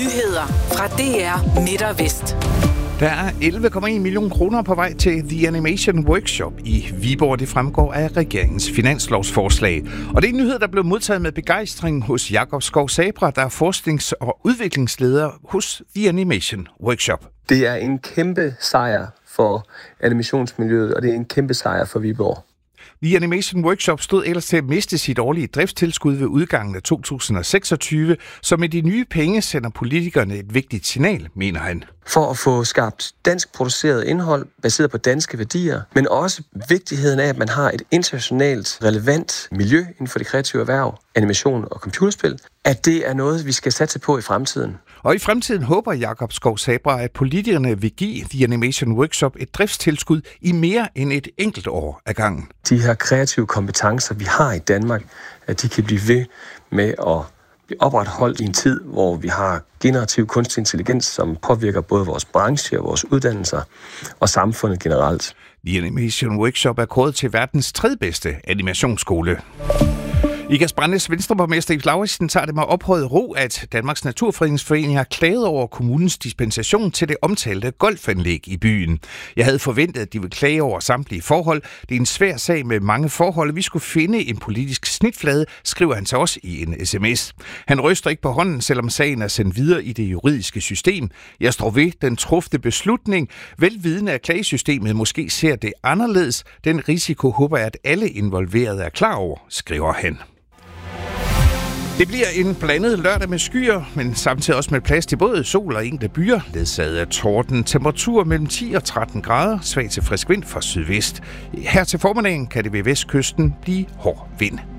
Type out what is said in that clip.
Nyheder fra DR Midt og Vest. Der er 11,1 millioner kroner på vej til The Animation Workshop i Viborg. Det fremgår af regeringens finanslovsforslag. Og det er en nyhed, der blev modtaget med begejstring hos Jakob Skov Sabra, der er forsknings- og udviklingsleder hos The Animation Workshop. Det er en kæmpe sejr for animationsmiljøet, og det er en kæmpe sejr for Viborg. The Animation Workshop stod ellers til at miste sit årlige driftstilskud ved udgangen af 2026, så med de nye penge sender politikerne et vigtigt signal, mener han. For at få skabt dansk produceret indhold baseret på danske værdier, men også vigtigheden af, at man har et internationalt relevant miljø inden for det kreative erhverv, animation og computerspil, at det er noget, vi skal satse på i fremtiden. Og i fremtiden håber Jakob Skov Sabra, at politikerne vil give The Animation Workshop et driftstilskud i mere end et enkelt år ad gangen. De her kreative kompetencer, vi har i Danmark, at de kan blive ved med at blive opretholdt i en tid, hvor vi har generativ kunstig intelligens, som påvirker både vores branche og vores uddannelser og samfundet generelt. The Animation Workshop er kåret til verdens 3. bedste animationsskole. Ikast-Brandts venstreborgmester Ib Lauritzen tager det med ophøjet ro, at Danmarks Naturfredningsforening har klaget over kommunens dispensation til det omtalte golfanlæg i byen. Jeg havde forventet, at de ville klage over samtlige forhold. Det er en svær sag med mange forhold. Vi skulle finde en politisk snitflade, skriver han til os i en sms. Han ryster ikke på hånden, selvom sagen er sendt videre i det juridiske system. Jeg står ved den trufne beslutning. Velvidende at klagesystemet måske ser det anderledes. Den risiko håber jeg, at alle involverede er klar over, skriver han. Det bliver en blandet lørdag med skyer, men samtidig også med plads til både sol og enkelte byer, ledsaget af torden. Temperatur mellem 10 og 13 grader, svag til frisk vind fra sydvest. Her til formiddagen kan det ved vestkysten blive hård vind.